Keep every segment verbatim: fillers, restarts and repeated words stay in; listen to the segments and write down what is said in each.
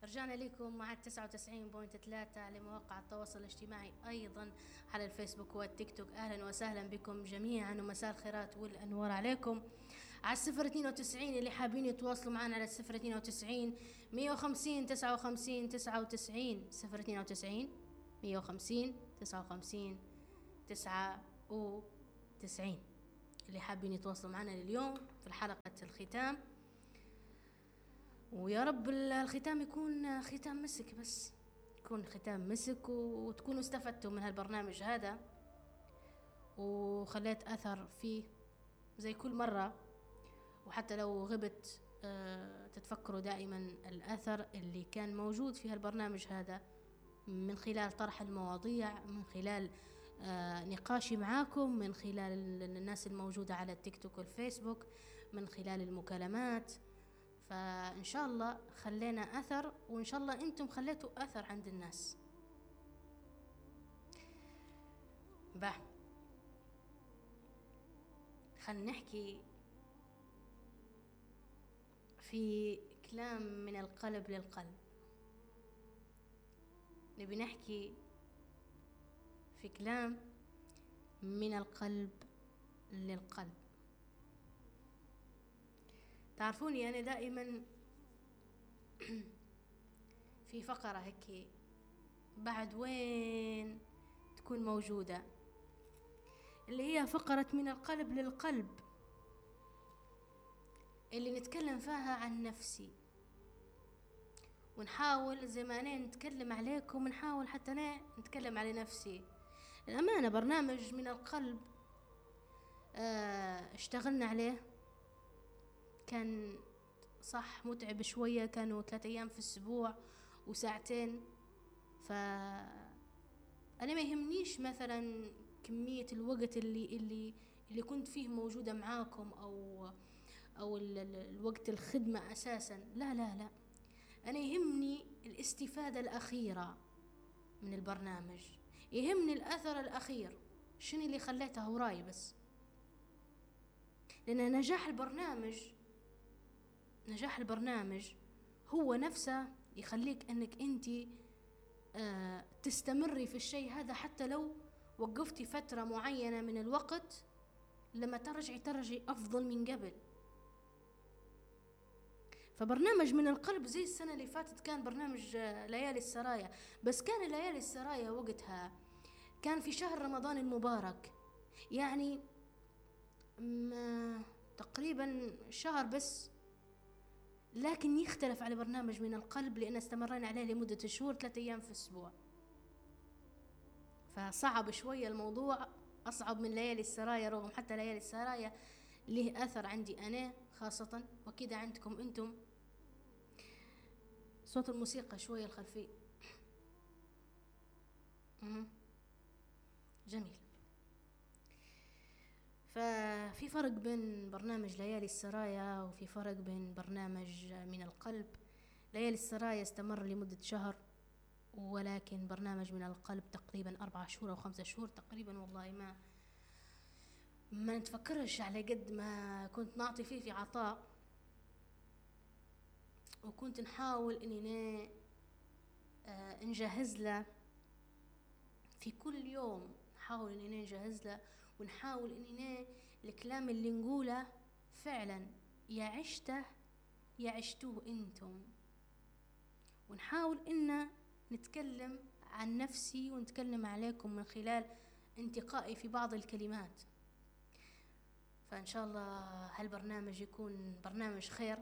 رجعنا لكم مع تسعة وتسعين فاصلة ثلاثة لمواقع التواصل الاجتماعي أيضا على الفيسبوك والتيك توك. أهلا وسهلا بكم جميعا ومساء الخيرات والأنوار عليكم على الصفر اثنين وتسعين اللي حابين يتواصلوا معنا على الصفر اثنين وتسعين مية وخمسين تسعة وخمسين تسعة وتسعين صفر اثنين وتسعين مية وخمسين تسعة وخمسين تسعة وتسعين اللي حابين يتواصلوا معنا اليوم في حلقة الختام. ويا رب الختام يكون ختام مسك، بس يكون ختام مسك وتكونوا استفدتوا من هالبرنامج هذا وخليت أثر فيه زي كل مرة. وحتى لو غبت تتفكروا دائما الأثر اللي كان موجود في هالبرنامج هذا من خلال طرح المواضيع، من خلال نقاشي معاكم، من خلال الناس الموجودة على التيك توك والفيسبوك، من خلال المكالمات. فإن شاء الله خلينا أثر، وإن شاء الله أنتم خليتوا أثر عند الناس. با خلينا نحكي في كلام من القلب للقلب. نبي نحكي في كلام من القلب للقلب. تعرفوني أنا دائما في فقرة هيك بعد وين تكون موجودة، اللي هي فقرة من القلب للقلب، اللي نتكلم فيها عن نفسي ونحاول زي ما أنا نتكلم عليكم نحاول حتى أنا نتكلم على نفسي. الأمانة برنامج من القلب اه اشتغلنا عليه، كان صح متعب شوية، كانوا ثلاثة أيام في الأسبوع وساعتين. فأنا ما يهمنيش مثلا كمية الوقت اللي اللي اللي كنت فيه موجودة معاكم أو أو الوقت الخدمة أساسا، لا لا لا، أنا يهمني الاستفادة الأخيرة من البرنامج، يهمني الأثر الأخير، شنو اللي خليته وراي بس. لأن نجاح البرنامج نجاح البرنامج هو نفسه يخليك أنك أنت آه تستمري في الشيء هذا، حتى لو وقفتي فترة معينة من الوقت، لما ترجعي ترجعي أفضل من قبل. فبرنامج من القلب زي السنة اللي فاتت كان برنامج آه ليالي السرايا، بس كان ليالي السرايا وقتها كان في شهر رمضان المبارك، يعني تقريبا شهر بس، لكن يختلف على برنامج من القلب لأن استمرنا عليه لمدة شهور، ثلاثة أيام في الأسبوع. فصعب شوية الموضوع، أصعب من ليالي السرايا، رغم حتى ليالي السرايا له أثر عندي أنا خاصة وكذا عندكم أنتم. صوت الموسيقى شوية الخلفي جميل. ففي فرق بين برنامج ليالي السرايا وفي فرق بين برنامج من القلب. ليالي السرايا استمر لمدة شهر، ولكن برنامج من القلب تقريبا أربعة شهور أو خمسة شهور تقريبا، والله ما ما نتفكرش على قد ما كنت نعطي فيه في عطاء، وكنت نحاول إننا آه نجهز له في كل يوم، نحاول إننا نجهز له ونحاول إننا الكلام اللي نقوله فعلا يا عشته يا عشتوه انتم، ونحاول إن نتكلم عن نفسي ونتكلم عليكم من خلال انتقائي في بعض الكلمات. فإن شاء الله هالبرنامج يكون برنامج خير.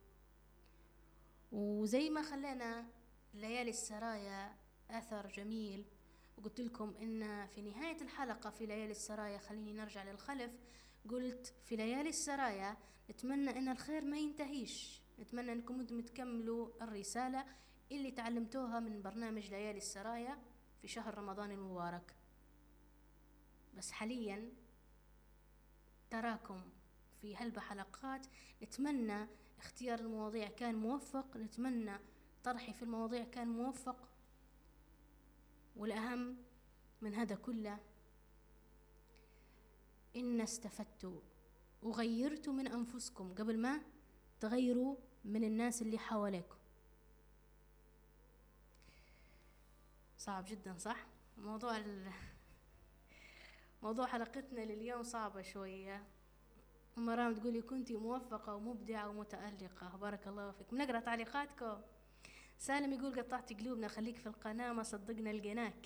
وزي ما خلينا ليالي السرايا أثر جميل، وقلت لكم إن في نهاية الحلقة في ليالي السرايا، خليني نرجع للخلف، قلت في ليالي السرايا نتمنى إن الخير ما ينتهيش، نتمنى أنكم أنتم تكملوا الرسالة اللي تعلمتوها من برنامج ليالي السرايا في شهر رمضان المبارك. بس حاليا تراكم في هالحلقات، نتمنى اختيار المواضيع كان موفق، نتمنى طرحي في المواضيع كان موفق، والأهم من هذا كله إن استفدتوا وغيرتوا من أنفسكم قبل ما تغيروا من الناس اللي حواليكم. صعب جدا صح. موضوع ال... موضوع حلقتنا لليوم صعبة شوية. مرام تقولي كنتي موفقة ومبدعة ومتألقة، بارك الله فيك. بنقرأ تعليقاتكم. سالم يقول قطعتي قلوبنا، خليك في القناة، ما صدقنا لقيناك.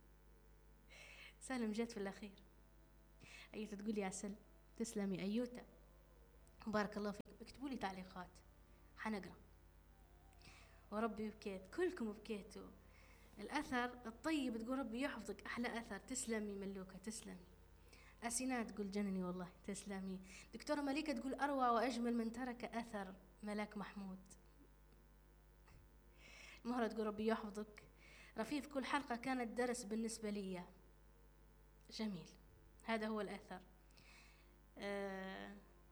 سالم جت في الأخير. أيوتا تقولي عسل، تسلمي أيوتا، بارك الله فيك. اكتبوا لي تعليقات حنقرأ. وربي بكيت، كلكم بكيتوا. الأثر الطيب تقول ربي يحفظك، أحلى أثر، تسلمي ملوكة، تسلمي. أسيناء تقول جنني والله، تسلمي. دكتورة مليكة تقول أروع وأجمل من ترك أثر، ملاك محمود. مهرة تقول ربي يحفظك. رفيف كل حلقة كانت درس بالنسبة لي. جميل، هذا هو الأثر. آه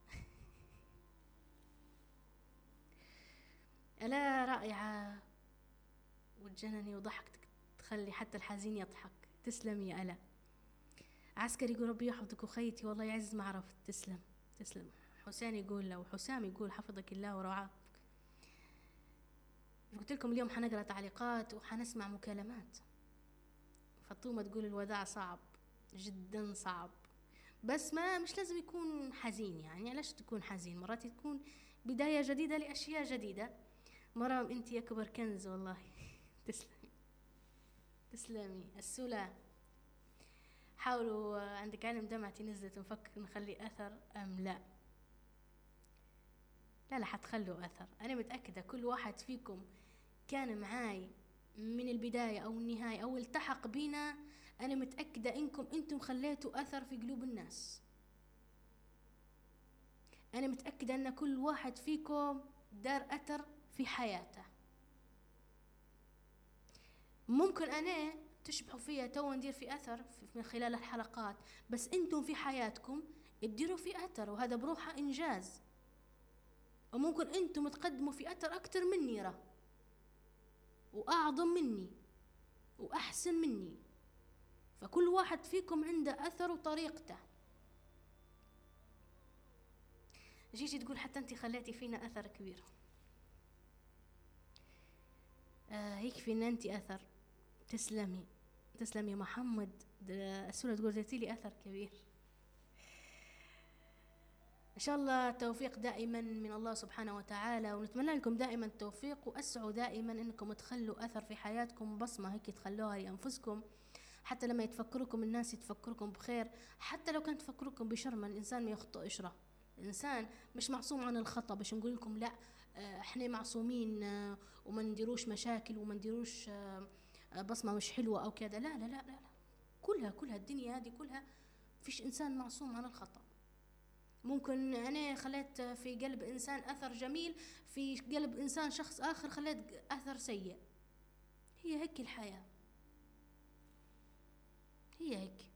ألا رائعة وتجنني وضحكتك تخلي حتى الحزين يضحك، تسلمي يا ألا. عسكري يقول ربي يحفظك وخيتي، والله يعز ما عرفت، تسلم تسلم. حسين يقول له، وحسام يقول حفظك الله ورعاك. قلت لكم اليوم حنقرأ تعليقات وحنسمع مكالمات. فطومة تقول الوداع صعب جدا صعب، بس ما مش لازم يكون حزين، يعني علاش تكون حزين؟ مرات تكون بداية جديدة لأشياء جديدة. مرام انتي أكبر كنز والله. تسلمي تسلمي. السلا حاولوا عندك علم دمعتي نزلت، نفكر نخلي أثر أم لا. لا لا حتخلوا أثر، أنا متأكدة كل واحد فيكم كان معاي من البداية أو النهاية أو التحق بينا، أنا متأكدة إنكم أنتم خليتوا أثر في قلوب الناس. أنا متأكدة أن كل واحد فيكم دار أثر في حياته. ممكن أنا تشبحوا فيها تو ندير في أثر من خلال الحلقات، بس أنتم في حياتكم تديروا في أثر، وهذا بروحه إنجاز. وممكن أنتم تقدموا في أثر أكتر مني راه، وأعظم مني وأحسن مني. فكل واحد فيكم عنده أثر وطريقته. جيجي تقول حتى أنت خليتي فينا أثر كبير. آه يكفي أن أنت أثر، تسلمي تسلمي. محمد السورة تقول درتي لي أثر كبير. إن شاء الله التوفيق دائما من الله سبحانه وتعالى، ونتمنى لكم دائما التوفيق، وأسعوا دائما أنكم تخلوا أثر في حياتكم، بصمة هيك تخلوها لأنفسكم، حتى لما يتفكركم الناس يتفكركم بخير، حتى لو كان تفكركم بشر. ما الإنسان ما يخطئ إشرة، الإنسان مش معصوم عن الخطأ. باش نقول لكم لا احنا معصومين وما نديروش مشاكل وما نديروش بصمة مش حلوة أو كذا، لا لا لا لا، كلها كلها الدنيا هذه كلها فيش إنسان معصوم عن الخطأ. ممكن أنا خليت في قلب إنسان أثر جميل، في قلب إنسان شخص آخر خليت أثر سيء. هي هيك الحياة، هي هيك.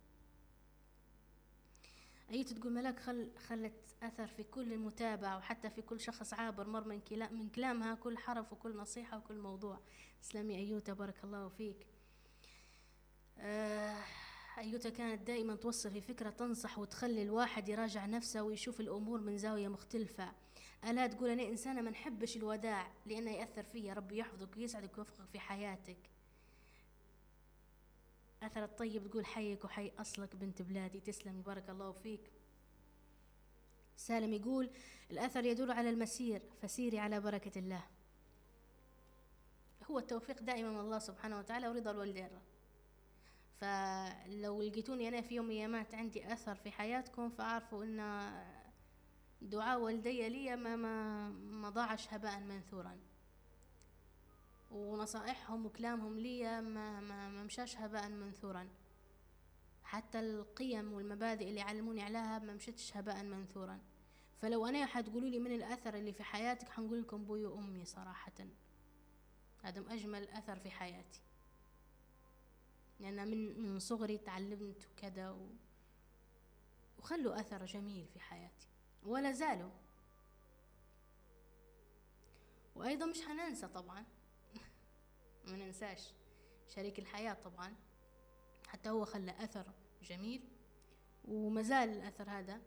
أيت تقول ملاك خل خلت أثر في كل المتابعة، وحتى في كل شخص عابر مر من كلام من كلامها، كل حرف وكل نصيحة وكل موضوع. تسلمي أيوتا، بارك الله فيك. آه أيوتا كانت دائما توصل في فكرة تنصح وتخلي الواحد يراجع نفسه ويشوف الأمور من زاوية مختلفة. ألا تقول أنا إنسانة ما نحبش الوداع لأنه يأثر فيا. ربي يحفظك ويسعدك ويوفقك في حياتك. أثر الطيب تقول حيك وحي أصلك بنت بلادي، تسلمي بارك الله فيك. سالم يقول الأثر يدل على المسير، فسيري على بركة الله. هو التوفيق دائما من الله سبحانه وتعالى ورضا الوالدين. فلو لقيتوني أنا في يوم من الأيامات عندي أثر في حياتكم، فأعرفوا أن دعاء والدي لي ما, ما, ما ضاعش هباء منثورا، ونصائحهم وكلامهم لي ما, ما, ما مشاش هباء منثورا. حتى القيم والمبادئ اللي علموني عليها ما مشتش هباء منثورا. فلو أنا حتقولوا لي من الأثر اللي في حياتك، حنقول لكم بوي وأمي صراحة، هذا أجمل أثر في حياتي، لأن يعني من من صغري تعلمت كذا و... وخلوا أثر جميل في حياتي ولا زالوا. وأيضا مش هننسى طبعا ما ننساش شريك الحياة طبعا، حتى هو خلى أثر جميل ومازال الأثر هذا.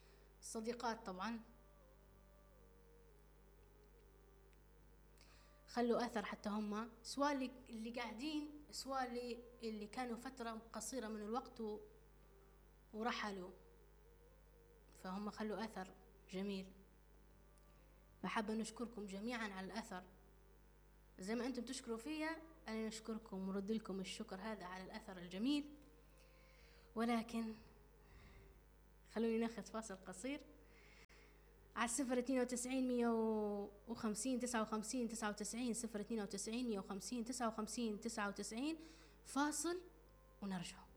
الصديقات طبعا خلوا أثر حتى هم، سواء اللي, اللي قاعدين، سواء اللي, اللي كانوا فترة قصيرة من الوقت و ورحلوا، فهم خلوا أثر جميل. فحابة نشكركم جميعا على الأثر، زي ما أنتم تشكروا فيا أنا نشكركم ورد لكم الشكر هذا على الأثر الجميل. ولكن خلوني ناخذ فاصل قصير على الصفر اثنين وتسعين مية وخمسين تسعة وخمسين تسعة وتسعين، صفر اثنين وتسعين مية وخمسين تسعة وخمسين تسعة وتسعين، فاصل ونرجع.